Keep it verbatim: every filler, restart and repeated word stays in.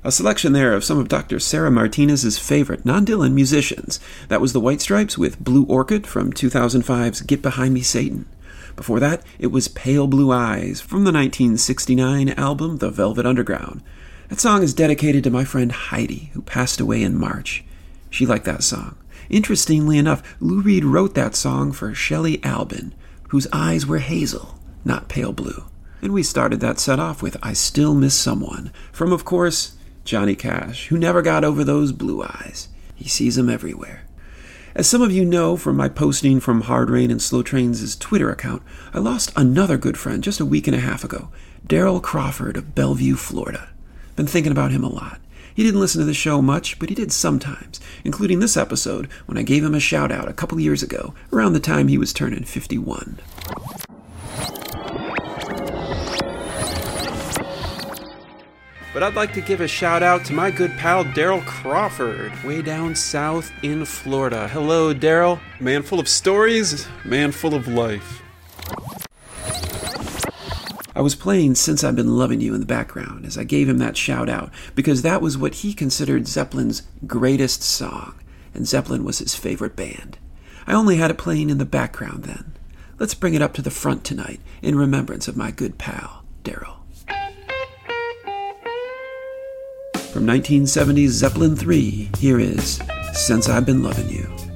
A selection there of some of Doctor Sarah Martinez's favorite non-Dylan musicians. That was the White Stripes with Blue Orchid from two thousand five's Get Behind Me, Satan. Before that, it was Pale Blue Eyes from the nineteen sixty-nine album The Velvet Underground. That song is dedicated to my friend Heidi, who passed away in March. She liked that song. Interestingly enough, Lou Reed wrote that song for Shelley Albin, whose eyes were hazel, not pale blue. And we started that set off with I Still Miss Someone, from, of course, Johnny Cash, who never got over those blue eyes. He sees them everywhere. As some of you know from my posting from Hard Rain and Slow Trains' Twitter account, I lost another good friend just a week and a half ago, Daryl Crawford of Bellevue, Florida. Been thinking about him a lot. He didn't listen to the show much, but he did sometimes, including this episode when I gave him a shout-out a couple years ago, around the time he was turning fifty-one. But I'd like to give a shout-out to my good pal Daryl Crawford, way down south in Florida. Hello, Daryl. Man full of stories, man full of life. I was playing Since I've Been Loving You in the background as I gave him that shout-out, because that was what he considered Zeppelin's greatest song, and Zeppelin was his favorite band. I only had it playing in the background then. Let's bring it up to the front tonight in remembrance of my good pal, Daryl. From nineteen seventy's Zeppelin three, here is Since I've Been Loving You.